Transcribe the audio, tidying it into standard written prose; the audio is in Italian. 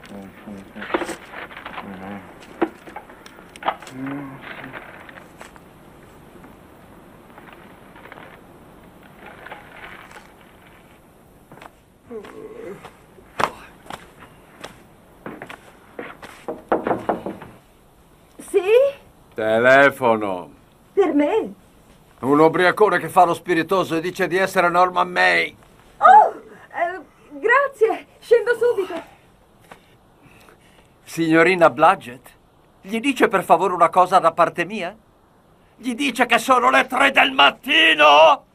Sì? Telefono. Per me? Un ubriacone che fa lo spiritoso e dice di essere Norman May. Oh, grazie, scendo subito. Signorina Blodgett, gli dice per favore una cosa da parte mia? Gli dice che sono le 3 del mattino?